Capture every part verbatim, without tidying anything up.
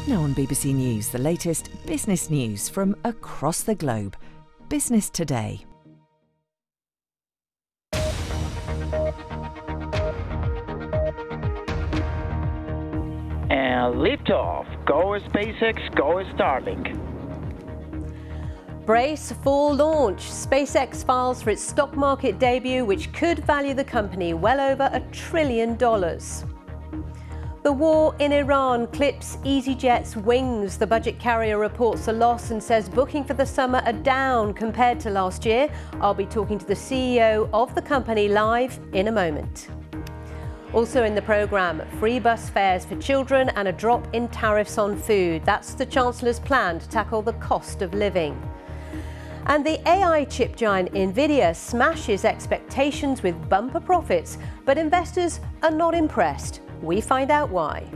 Now on B B C News, the latest business news from across the globe. Business Today. And lift off. Go SpaceX, go Starlink. Brace for launch. SpaceX files for its stock market debut, which could value the company well over a trillion dollars. The war in Iran clips EasyJet's wings. The budget carrier reports a loss and says booking for the summer are down compared to last year. I'll be talking to the C E O of the company live in a moment. Also in the programme, free bus fares for children and a drop in tariffs on food. That's the Chancellor's plan to tackle the cost of living. And the A I chip giant Nvidia smashes expectations with bumper profits, but investors are not impressed. We find out why.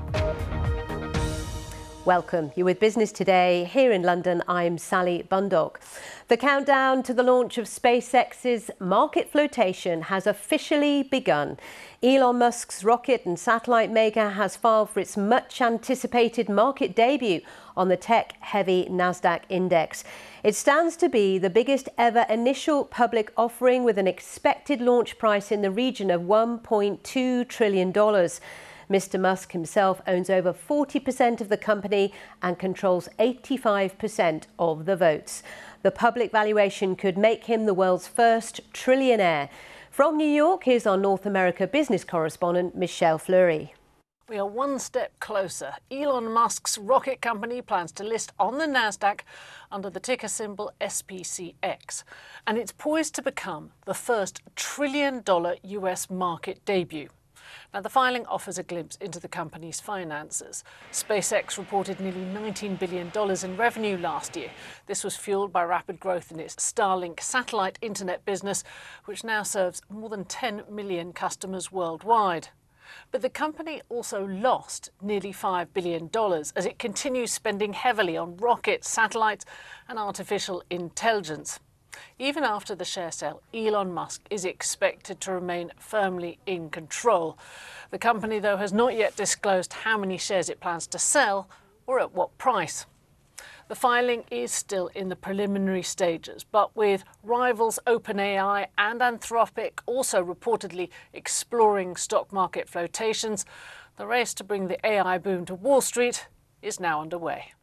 Welcome. You're with Business Today. Here in London, I'm Sally Bundock. The countdown to the launch of SpaceX's market flotation has officially begun. Elon Musk's rocket and satellite maker has filed for its much-anticipated market debut on the tech-heavy Nasdaq index. It stands to be the biggest ever initial public offering, with an expected launch price in the region of one point two trillion dollars. Mister Musk himself owns over forty percent of the company and controls eighty-five percent of the votes. The public valuation could make him the world's first trillionaire. From New York, here's our North America business correspondent, Michelle Fleury. We are one step closer. Elon Musk's rocket company plans to list on the Nasdaq under the ticker symbol S P C X, and it's poised to become the first trillion-dollar U S market debut. Now, the filing offers a glimpse into the company's finances. SpaceX reported nearly nineteen billion dollars in revenue last year. This was fueled by rapid growth in its Starlink satellite internet business, which now serves more than ten million customers worldwide. But the company also lost nearly five billion dollars as it continues spending heavily on rockets, satellites and artificial intelligence. Even after the share sale, Elon Musk is expected to remain firmly in control. The company, though, has not yet disclosed how many shares it plans to sell or at what price. The filing is still in the preliminary stages, but with rivals OpenAI and Anthropic also reportedly exploring stock market flotations, the race to bring the A I boom to Wall Street is now underway.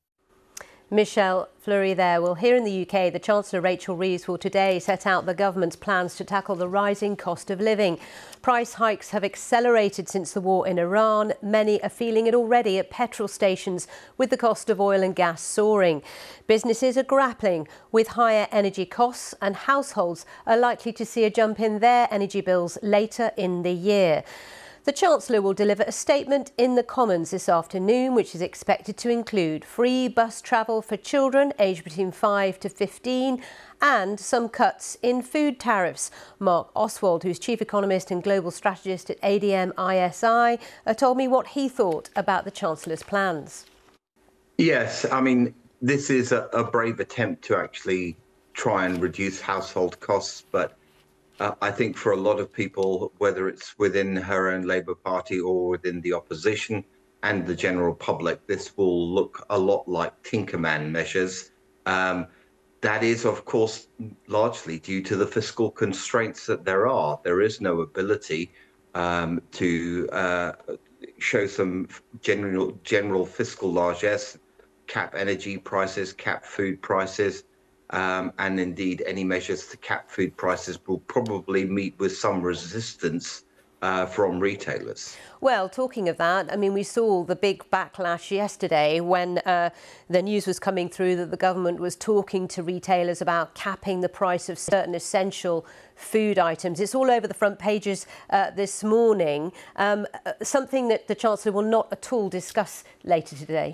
Michelle Fleury there. Well, here in the U K, the Chancellor Rachel Reeves will today set out the government's plans to tackle the rising cost of living. Price hikes have accelerated since the war in Iran. Many are feeling it already at petrol stations, with the cost of oil and gas soaring. Businesses are grappling with higher energy costs, and households are likely to see a jump in their energy bills later in the year. The Chancellor will deliver a statement in the Commons this afternoon, which is expected to include free bus travel for children aged between five to fifteen and some cuts in food tariffs. Mark Oswald, who's Chief Economist and Global Strategist at A D M I S I, told me what he thought about the Chancellor's plans. Yes, I mean, this is a, a brave attempt to actually try and reduce household costs, but Uh, I think for a lot of people, whether it's within her own Labour Party or within the opposition and the general public, this will look a lot like Tinkerman measures. Um, that is, of course, largely due to the fiscal constraints that there are. There is no ability um, to uh, show some general, general fiscal largesse, cap energy prices, cap food prices. Um, and indeed, any measures to cap food prices will probably meet with some resistance uh, from retailers. Well, talking of that, I mean, we saw the big backlash yesterday when uh, the news was coming through that the government was talking to retailers about capping the price of certain essential food items. It's all over the front pages uh, this morning, um, something that the Chancellor will not at all discuss later today.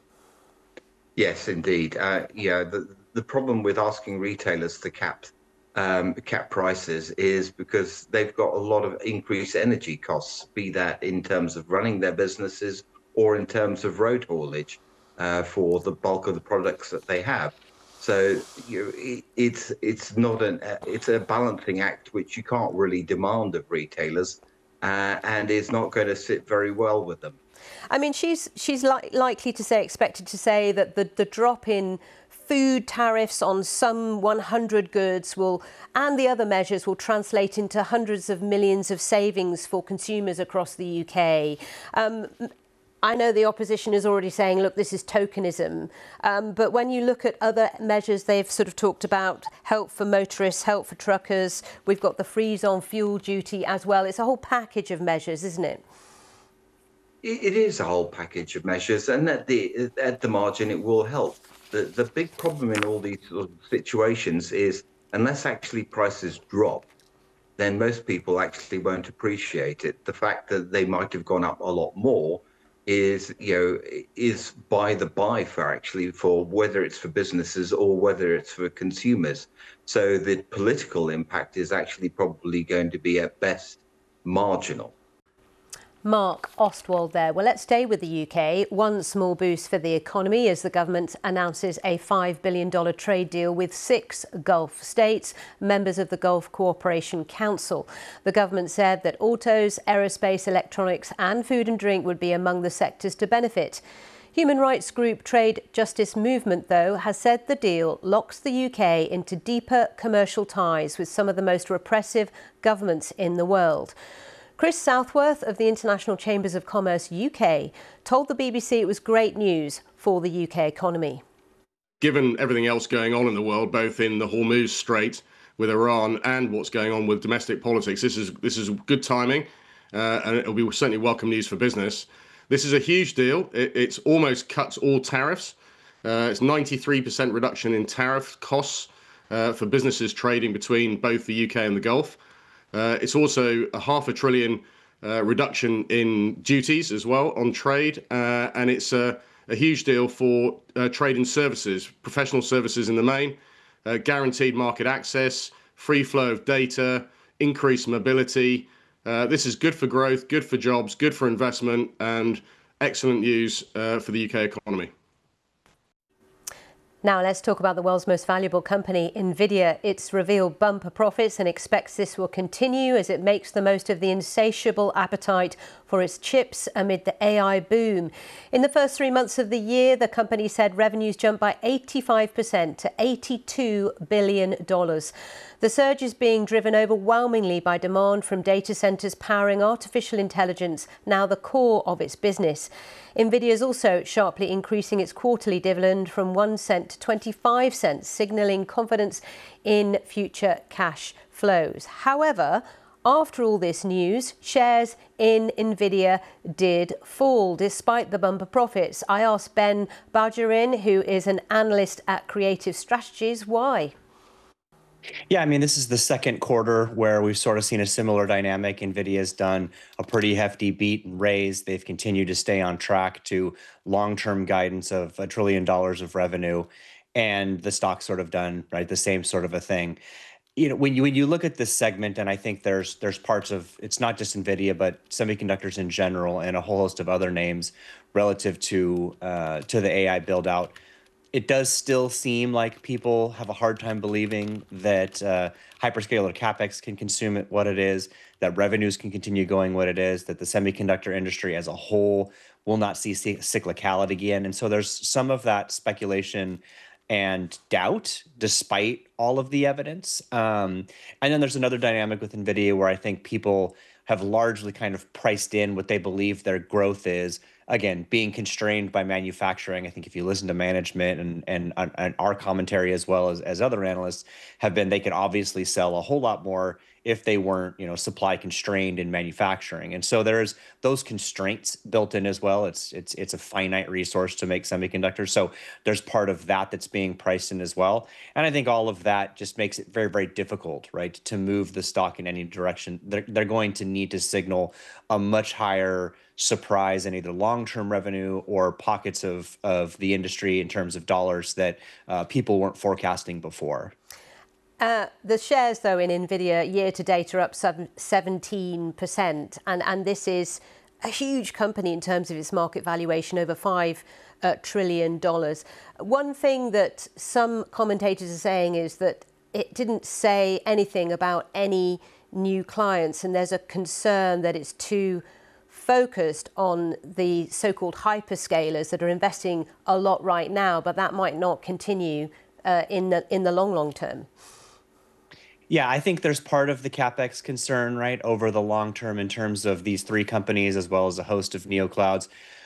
Yes, indeed. Uh, yeah, the, the problem with asking retailers to cap um, cap prices is because they've got a lot of increased energy costs, be that in terms of running their businesses or in terms of road haulage uh, for the bulk of the products that they have. So you know, it, it's it's not an it's a balancing act which you can't really demand of retailers, uh, and is not going to sit very well with them. I mean, she's she's li- likely to say, expected to say that the, the drop in food tariffs on some one hundred goods will, and the other measures will translate into hundreds of millions of savings for consumers across the U K. Um, I know the opposition is already saying, look, this is tokenism. Um, but when you look at other measures, they've sort of talked about help for motorists, help for truckers. We've got the freeze on fuel duty as well. It's a whole package of measures, isn't it? It is a whole package of measures, and at the at the margin, it will help. The the big problem in all these sort of situations is unless actually prices drop, then most people actually won't appreciate it. The fact that they might have gone up a lot more is, you know, is by the by for actually for whether it's for businesses or whether it's for consumers. So the political impact is actually probably going to be at best marginal. Mark Ostwald there. Well, let's stay with the U K. One small boost for the economy as the government announces a five billion dollars trade deal with six Gulf states, members of the Gulf Cooperation Council. The government said that autos, aerospace, electronics and food and drink would be among the sectors to benefit. Human rights group Trade Justice Movement, though, has said the deal locks the U K into deeper commercial ties with some of the most repressive governments in the world. Chris Southworth of the International Chambers of Commerce U K told the B B C it was great news for the U K economy. Given everything else going on in the world, both in the Hormuz Strait with Iran and what's going on with domestic politics, this is this is good timing, uh, and it'll be certainly welcome news for business. This is a huge deal. It it's almost cuts all tariffs. Uh, it's ninety-three percent reduction in tariff costs uh, for businesses trading between both the U K and the Gulf. Uh, it's also a half a trillion uh, reduction in duties as well on trade, uh, and it's a, a huge deal for uh, trade and services, professional services in the main, uh, guaranteed market access, free flow of data, increased mobility. Uh, this is good for growth, good for jobs, good for investment, and excellent news uh, for the U K economy. Now let's talk about the world's most valuable company, Nvidia. It's revealed bumper profits and expects this will continue as it makes the most of the insatiable appetite for its chips amid the A I boom. In the first three months of the year, the company said revenues jumped by eighty-five percent to eighty-two billion dollars. The surge is being driven overwhelmingly by demand from data centers powering artificial intelligence, now the core of its business. Nvidia is also sharply increasing its quarterly dividend from one cent to twenty-five cents, signalling confidence in future cash flows. However, after all this news, shares in Nvidia did fall despite the bumper profits. I asked Ben Badgerin, who is an analyst at Creative Strategies, why. Yeah, I mean, this is the second quarter where we've sort of seen a similar dynamic. NVIDIA's done a pretty hefty beat and raise. They've continued to stay on track to long-term guidance of a trillion dollars of revenue. And the stock's sort of done, right, the same sort of a thing. You know, when you when you look at this segment, and I think there's there's parts of, it's not just NVIDIA, but semiconductors in general and a whole host of other names relative to uh, to the A I build out. It does still seem like people have a hard time believing that uh, hyperscaler CapEx can consume it what it is, that revenues can continue going what it is, that the semiconductor industry as a whole will not see cyclicality again. And so there's some of that speculation and doubt despite all of the evidence. Um, and then there's another dynamic with NVIDIA where I think people have largely kind of priced in what they believe their growth is. Again, being constrained by manufacturing. I think if you listen to management and, and, and our commentary as well as, as other analysts have been, they could obviously sell a whole lot more if they weren't, you know, supply constrained in manufacturing. And so there's those constraints built in as well. It's it's it's a finite resource to make semiconductors. So there's part of that that's being priced in as well. And I think all of that just makes it very, very difficult, right, to move the stock in any direction. They're, they're going to need to signal a much higher surprise in either long-term revenue or pockets of, of the industry in terms of dollars that uh, people weren't forecasting before. Uh, the shares, though, in Nvidia year to date are up seventeen percent, and, and this is a huge company in terms of its market valuation, over five uh, trillion dollars. One thing that some commentators are saying is that it didn't say anything about any new clients, and there's a concern that it's too focused on the so-called hyperscalers that are investing a lot right now, but that might not continue uh, in the in the long, long term. Yeah, I think there's part of the CapEx concern, right, over the long term in terms of these three companies as well as a host of neoclouds.